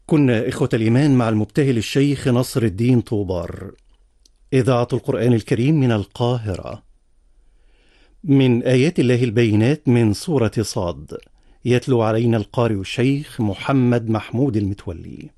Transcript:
كنا إخوة الإيمان مع المبتهل الشيخ نصر الدين طوبار. إذاعة القرآن الكريم من القاهرة. من آيات الله البينات من سورة صاد. يتلو علينا القارئ الشيخ محمد محمود المتولي.